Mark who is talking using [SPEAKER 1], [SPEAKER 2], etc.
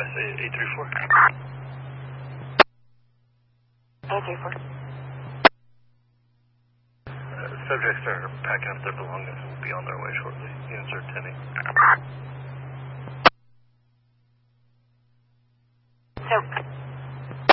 [SPEAKER 1] 834.
[SPEAKER 2] 834.
[SPEAKER 1] Subjects are packing up their belongings and will be on their way shortly. Units are attending.